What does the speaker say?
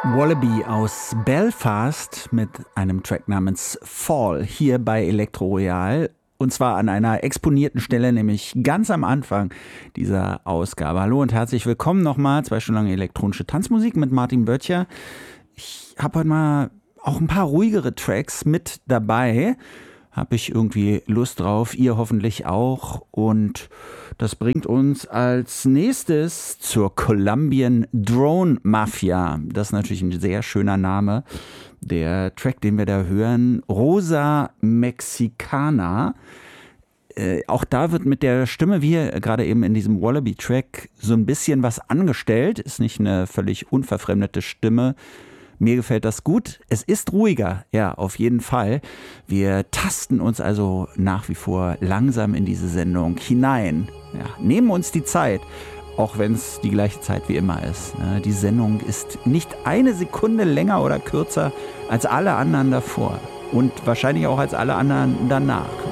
Wallaby aus Belfast mit einem Track namens Fall hier bei Elektro Royal. Und zwar an einer exponierten Stelle, nämlich ganz am Anfang dieser Ausgabe. Hallo und herzlich willkommen nochmal. 2 Stunden lang elektronische Tanzmusik mit Martin Böttcher. Ich habe heute mal auch ein paar ruhigere Tracks mit dabei. Habe ich irgendwie Lust drauf, ihr hoffentlich auch. Und das bringt uns als nächstes zur Colombian Drone Mafia. Das ist natürlich ein sehr schöner Name. Der Track, den wir da hören, Rosa Mexicana. Auch da wird mit der Stimme, wie gerade eben in diesem Wallaby-Track, so ein bisschen was angestellt. Ist nicht eine völlig unverfremdete Stimme. Mir gefällt das gut. Es ist ruhiger, ja, auf jeden Fall. Wir tasten uns also nach wie vor langsam in diese Sendung hinein. Ja, nehmen uns die Zeit, auch wenn es die gleiche Zeit wie immer ist. Die Sendung ist nicht eine Sekunde länger oder kürzer als alle anderen davor und wahrscheinlich auch als alle anderen danach.